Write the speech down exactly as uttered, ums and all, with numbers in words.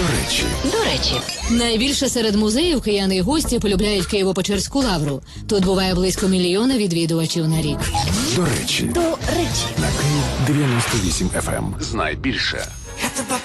речі. До речі. Найбільше серед музеїв кияни й гості полюбляють Києво-Печерську лавру. Тут буває близько мільйона відвідувачів на рік. До речі. До речі. На Київ дев'яносто вісім еф ем. Знай більше.